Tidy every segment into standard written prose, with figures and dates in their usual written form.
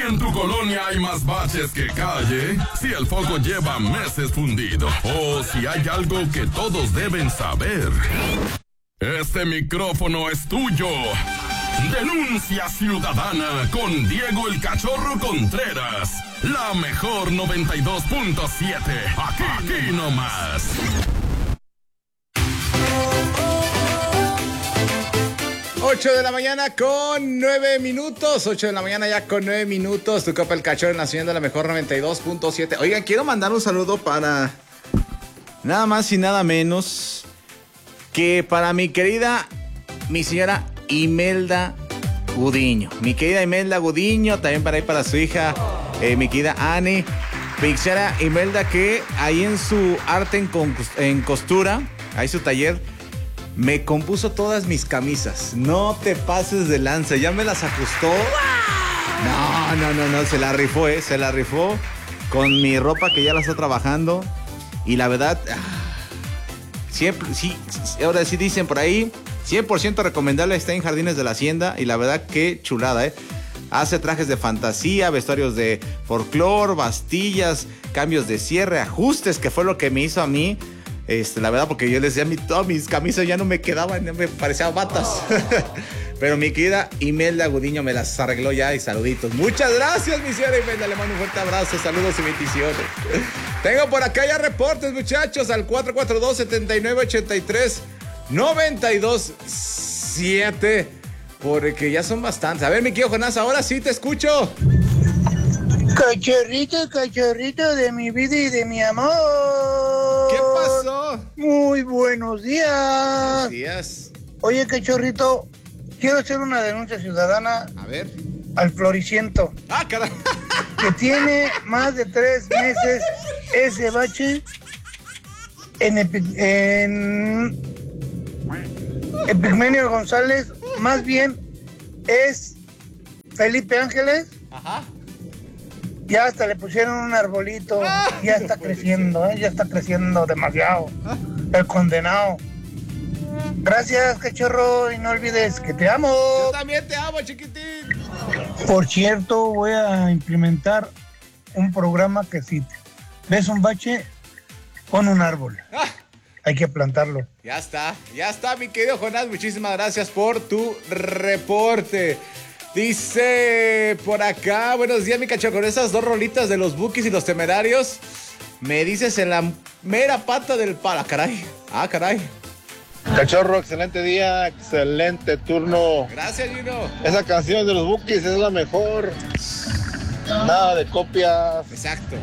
en tu colonia hay más baches que calle, si el foco lleva meses fundido o si hay algo que todos deben saber. Este micrófono es tuyo. Denuncia ciudadana con Diego el Cachorro Contreras. La mejor 92.7. Aquí nomás. 8 de la mañana con 9 minutos. 8 de la mañana ya con 9 minutos. Tu Copa el Cachorro en la señal de la mejor 92.7. Oigan, quiero mandar un saludo para nada más y nada menos que para mi señora Imelda Gudiño. Mi querida Imelda Gudiño, también para ir para su hija, mi querida Ani. Mi señora Imelda, que ahí en su arte en costura, ahí su taller, me compuso todas mis camisas. No te pases de lanza, ya me las ajustó. No, se la rifó, se la rifó con mi ropa que ya la está trabajando. Y la verdad, siempre, sí, ahora sí dicen por ahí, 100% recomendable, está en Jardines de la Hacienda. Y la verdad, qué chulada, Hace trajes de fantasía, vestuarios de folclore, bastillas, cambios de cierre, ajustes, que fue lo que me hizo a mí. La verdad, porque yo les decía, todas mis camisas ya no me quedaban, ya me parecían batas. Pero mi querida Imelda Gudiño me las arregló ya, y saluditos. Muchas gracias, mi señora Imelda. Le mando un fuerte abrazo, saludos y bendiciones. Tengo por acá ya reportes, muchachos, al 442-7983-927, porque ya son bastantes. A ver, mi querido Jonás, ahora sí te escucho. Cachorrito de mi vida y de mi amor. ¿Qué pasó? Muy buenos días. Buenos días. Oye, cachorrito, quiero hacer una denuncia ciudadana. A ver. Al Floriciento. Ah, caray. Que tiene más de 3 meses ese bache en Epigmenio González. Más bien es Felipe Ángeles. Ajá. Ya hasta le pusieron un arbolito. Ya está creciendo, ya está creciendo demasiado. El condenado. Gracias, cachorro, y no olvides que te amo. Yo también te amo, chiquitín. Por cierto, voy a implementar un programa que si ves un bache, pon un árbol. Hay que plantarlo. Ya está, mi querido Jonás. Muchísimas gracias por tu reporte. Dice por acá, buenos días, mi cachorro, con esas 2 rolitas de los Bukis y los Temerarios, me dices en la mera pata del palo. Caray. Cachorro, excelente día, excelente turno. Gracias, Gino. Esa canción de los Bukis es la mejor. Nada de copias. Exacto.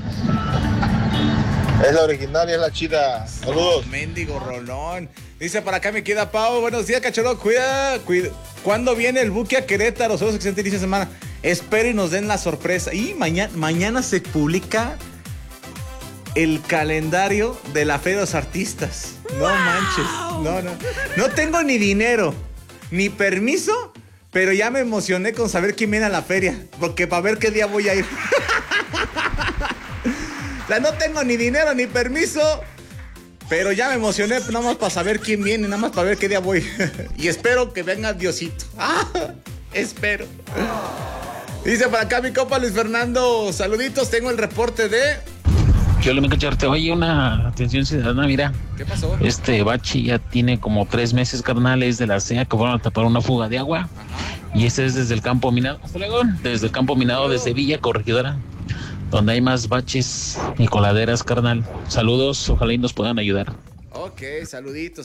Es la original y es la chida. Saludos. Mendigo rolón. Dice para acá, me queda Pau. Buenos días, cachorro. Cuida. ¿Cuándo viene el Buki a Querétaro? Solo excelente inicio de semana. Espero y nos den la sorpresa. Y mañana se publica el calendario de la Feria de los Artistas. No manches. No tengo ni dinero, ni permiso, pero ya me emocioné con saber quién viene a la feria. Porque para ver qué día voy a ir. O sea, no tengo ni dinero ni permiso, pero ya me emocioné nada más para saber quién viene, nada más para ver qué día voy. Y espero que venga Diosito. Espero. Dice para acá mi compa Luis Fernando, saluditos, tengo el reporte de... Yo le me cacharte, oye, una atención ciudadana, mira. ¿Qué pasó? Este bache ya tiene como 3 meses, carnales, de la CEA que fueron a tapar una fuga de agua. Ajá. Y este es desde el campo minado. Hasta luego. Desde el campo minado de Sevilla, Corregidora, donde hay más baches y coladeras, carnal. Saludos, ojalá y nos puedan ayudar. Ok, saluditos.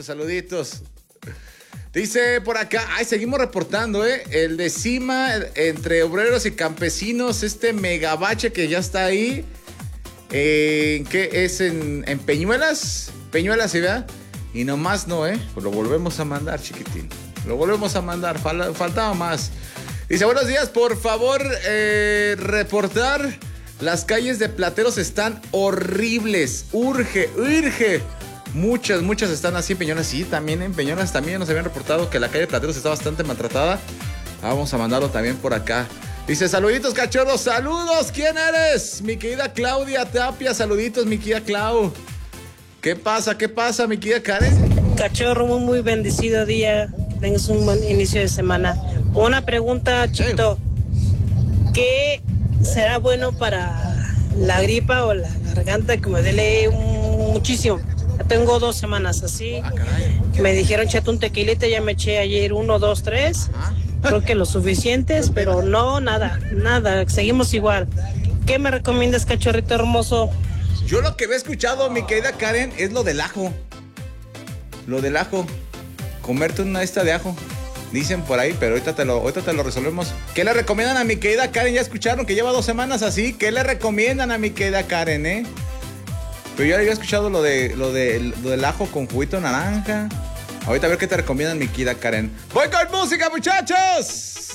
Dice por acá, seguimos reportando, el de Cima, entre obreros y campesinos, este megabache que ya está ahí. ¿Qué es? ¿En Peñuelas? Peñuelas, ¿sí, verdad? Y nomás no, pues lo volvemos a mandar, chiquitín. Lo volvemos a mandar, faltaba más. Dice, buenos días, por favor, reportar. Las calles de Plateros están horribles. Urge. Muchas están así en Peñolas. Sí, también en Peñolas también nos habían reportado que la calle de Plateros está bastante maltratada. Vamos a mandarlo también por acá. Dice, saluditos, cachorros, saludos. ¿Quién eres? Mi querida Claudia Tapia, saluditos, mi querida Clau. ¿Qué pasa, mi querida Karen? Cachorro, muy bendecido día. Tengas un buen inicio de semana. Una pregunta, Chito. ¿qué será bueno para la gripa o la garganta que me duele muchísimo? Ya tengo 2 semanas así. Me dijeron, échate un tequilita, ya me eché ayer 1, 2, 3. Creo que lo suficientes, pero no, nada, seguimos igual. ¿Qué me recomiendas, cachorrito hermoso? Yo lo que había escuchado, mi querida Karen, es lo del ajo. Lo del ajo. Comerte una esta de ajo. Dicen por ahí, pero ahorita te lo resolvemos. ¿Qué le recomiendan a mi querida Karen? Ya escucharon que lleva 2 semanas así. ¿Qué le recomiendan a mi querida Karen, Pero yo había escuchado lo del ajo con juguito de naranja. Ahorita a ver qué te recomiendan, mi querida Karen. ¡Voy con música, muchachos!